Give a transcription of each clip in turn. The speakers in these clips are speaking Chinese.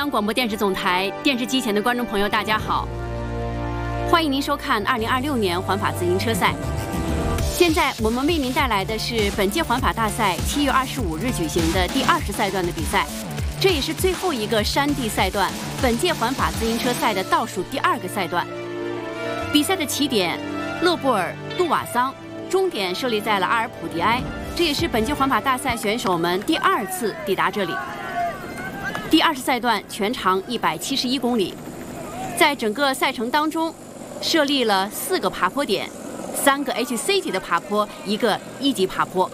央广播电视总台电视机前的观众朋友，大家好，欢迎您收看2026年环法自行车赛。现在我们为您带来的是本届环法大赛7月25日举行的第20赛段的比赛，这也是最后一个山地赛段，本届环法自行车赛的倒数第2个赛段。比赛的起点勒布尔杜瓦桑，终点设立在了阿尔普迪埃，这也是本届环法大赛选手们第2次抵达这里。第20赛段全长171公里，在整个赛程当中设立了4个爬坡点，3个 HC 级的爬坡，1个1级爬坡。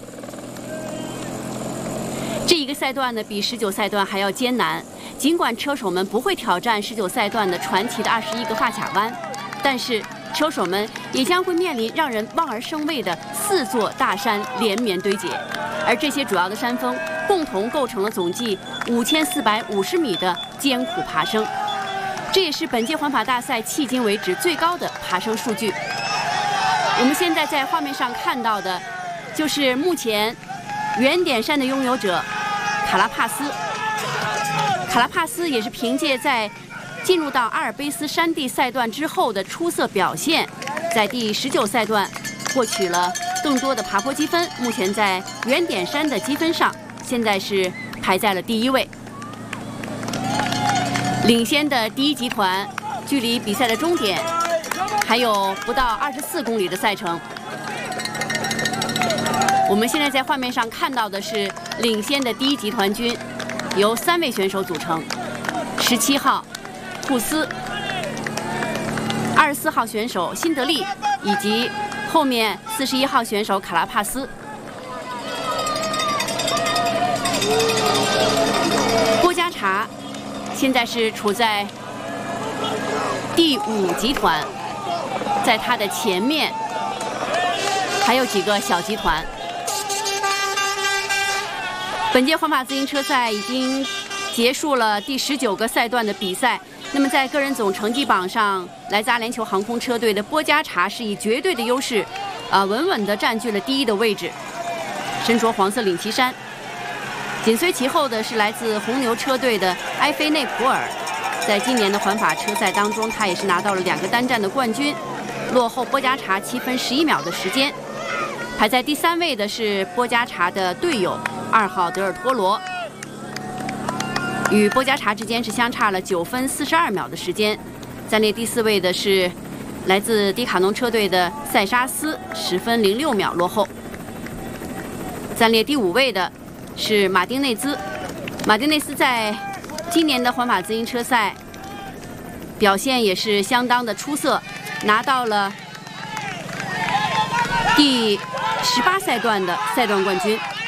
这一个赛段呢，比19赛段还要艰难。尽管车手们不会挑战19赛段的传奇的21个发卡弯，但是车手们也将会面临让人望而生畏的4座大山连绵堆叠，而这些主要的山峰共同构成了总计5450米的艰苦爬升，这也是本届环法大赛迄今为止最高的爬升数据。我们现在在画面上看到的，就是目前圆点山的拥有者卡拉帕斯。卡拉帕斯也是凭借在进入到阿尔卑斯山地赛段之后的出色表现，在第19赛段获取了更多的爬坡积分，目前在圆点山的积分上现在是排在了第1位。领先的第1集团距离比赛的终点还有不到24公里的赛程。我们现在在画面上看到的是领先的第1集团军，由3位选手组成：17号库斯、24号选手辛德利，以及后面41号选手卡拉帕斯。波加查现在是处在第5集团，在他的前面还有几个小集团。本届环法自行车赛已经结束了第19个赛段的比赛。那么在个人总成绩榜上，来自阿联酋航空车队的波加查是以绝对的优势，稳稳地占据了第1的位置，身着黄色领旗衫。紧随其后的是来自红牛车队的埃菲内普尔，在今年的环法车赛当中，他也是拿到了2个单站的冠军，落后波加查7分11秒的时间。排在第3位的是波加查的队友2号德尔托罗，与波加查之间是相差了9分42秒的时间。暂列第4位的是来自迪卡侬车队的塞沙斯，10分06秒落后。暂列第5位的是马丁内兹，马丁内斯在今年的环法自行车赛表现也是相当的出色，拿到了第18赛段的赛段冠军。